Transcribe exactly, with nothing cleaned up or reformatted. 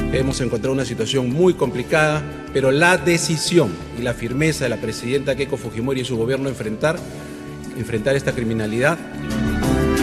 hemos encontrado una situación muy complicada, pero la decisión y la firmeza de la presidenta Keiko Fujimori y su gobierno enfrentar, enfrentar esta criminalidad